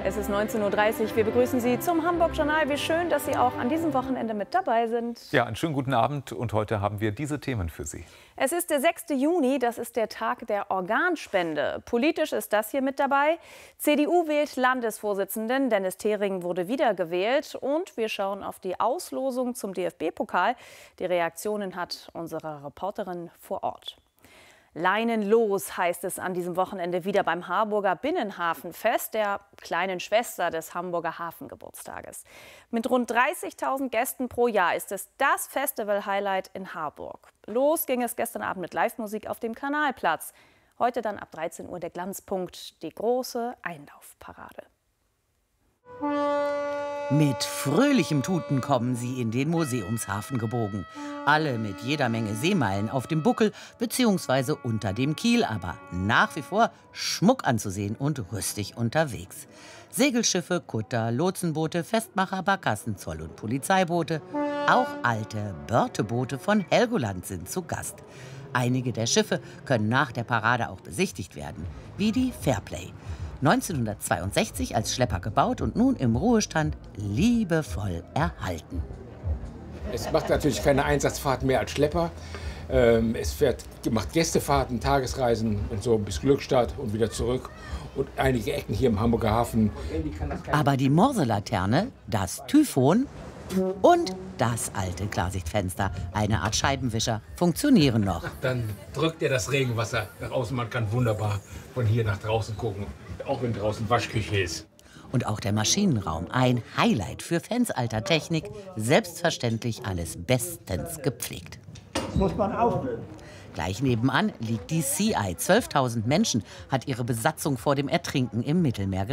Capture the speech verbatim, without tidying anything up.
Es ist neunzehn Uhr dreißig. Wir begrüßen Sie zum Hamburg-Journal. Wie schön, dass Sie auch an diesem Wochenende mit dabei sind. Ja, einen schönen guten Abend und heute haben wir diese Themen für Sie. Es ist der sechste Juni, das ist der Tag der Organspende. Politisch ist das hier mit dabei. C D U wählt Landesvorsitzenden, Dennis Thering wurde wiedergewählt. Und wir schauen auf die Auslosung zum D F B-Pokal. Die Reaktionen hat unsere Reporterin vor Ort. Leinenlos heißt es an diesem Wochenende wieder beim Harburger Binnenhafenfest, der kleinen Schwester des Hamburger Hafengeburtstages. Mit rund dreißigtausend Gästen pro Jahr ist es das Festival-Highlight in Harburg. Los ging es gestern Abend mit Live-Musik auf dem Kanalplatz. Heute dann ab dreizehn Uhr der Glanzpunkt, die große Einlaufparade. Mit fröhlichem Tuten kommen sie in den Museumshafen gebogen. Alle mit jeder Menge Seemeilen auf dem Buckel bzw. unter dem Kiel, aber nach wie vor Schmuck anzusehen und rüstig unterwegs. Segelschiffe, Kutter, Lotsenboote, Festmacher, Barkassen, Zoll- und Polizeiboote. Auch alte Börteboote von Helgoland sind zu Gast. Einige der Schiffe können nach der Parade auch besichtigt werden, wie die Fairplay. neunzehnhundertzweiundsechzig als Schlepper gebaut und nun im Ruhestand liebevoll erhalten. Es macht natürlich keine Einsatzfahrt mehr als Schlepper. Ähm, es fährt, macht Gästefahrten, Tagesreisen und so bis Glückstadt und wieder zurück. Und einige Ecken hier im Hamburger Hafen. Aber die Morselaterne, das Typhon und das alte Klarsichtfenster, eine Art Scheibenwischer, funktionieren noch. Dann drückt er das Regenwasser nach außen. Man kann wunderbar von hier nach draußen gucken, auch wenn draußen Waschküche ist. Und auch der Maschinenraum, ein Highlight für Fans alter Technik. Selbstverständlich alles bestens gepflegt. Das muss man aufnehmen. Gleich nebenan liegt die Sea Eye. zwölftausend Menschen hat ihre Besatzung vor dem Ertrinken im Mittelmeer